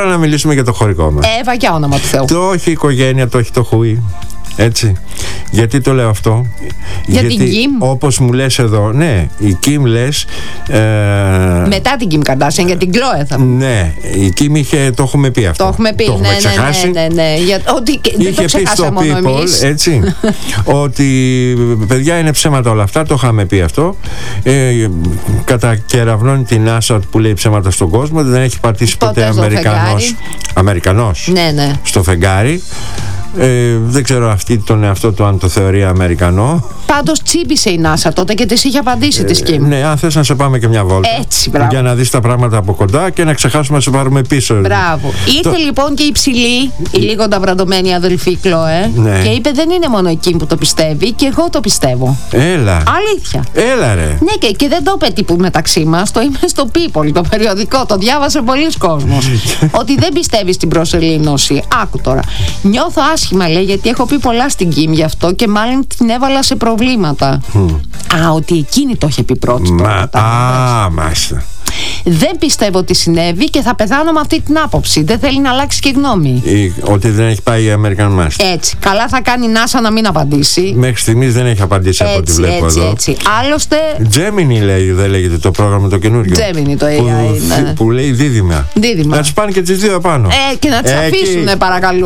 να μιλήσουμε για το χωρικό μας. Εύα, για όνομα του Θεού. Το έχει η οικογένεια, το έχει το χούι. Έτσι. Γιατί το λέω αυτό? Για την Κιμ. Όπως μου λες εδώ, ναι, η Κιμ λες. Μετά την Κιμ Καντάσιαν, για την Κλόε θα πούμε. Ναι, η Κιμ είχε, το έχουμε πει αυτό. Το έχουμε πει, ναι. Ότι δεν το ξεχάσαμε μόνο εμείς. Έτσι, ότι παιδιά είναι ψέματα όλα αυτά, το είχαμε πει αυτό. Κατακεραυνώνει την NASA που λέει ψέματα στον κόσμο, δεν έχει πατήσει ποτέ Αμερικανός ναι. στο φεγγάρι. Δεν ξέρω αυτή τον εαυτό του αν το θεωρεί Αμερικανό. Πάντως τσίπησε η NASA τότε και της είχε απαντήσει τη Κιμ. Ναι, αν θες να σε πάμε και μια βόλτα. Έτσι, μπράβο. Για να δεις τα πράγματα από κοντά και να ξεχάσουμε να σε πάρουμε πίσω. Μπράβο. Ήρθε λοιπόν και η ψηλή, η λίγο ταβραντωμένη αδελφή Κλόε, ναι. Και είπε: δεν είναι μόνο η Κιμ που το πιστεύει, και εγώ το πιστεύω. Έλα. Αλήθεια. Έλα, ρε. Ναι, και δεν το είπε τύπου μεταξύ μας, το είπε στο People, το περιοδικό, το διάβασε πολλοί κόσμος. Ότι δεν πιστεύει στην προσελήνωση. Άκου τώρα. Νιώθω άσχημα, λέει, γιατί έχω πει πολλά στην Κιμ γι' αυτό και μάλλον την έβαλα σε προβλήματα. Ότι εκείνη το είχε πει πρώτη. Μάλιστα. Δεν πιστεύω ότι συνέβη και θα πεθάνω με αυτή την άποψη. Δεν θέλει να αλλάξει και γνώμη. Ότι δεν έχει πάει η American Master. Έτσι. Καλά θα κάνει η NASA να μην απαντήσει. Μέχρι στιγμής δεν έχει απαντήσει από ό,τι βλέπω εδώ. Έτσι. Άλλωστε. Gemini λέει, δεν λέγεται το πρόγραμμα το καινούριο. Gemini το AI. Που λέει δίδυμα. Να τις πάνε και τις δύο επάνω. Και να τις αφήσουν, παρακαλούμε.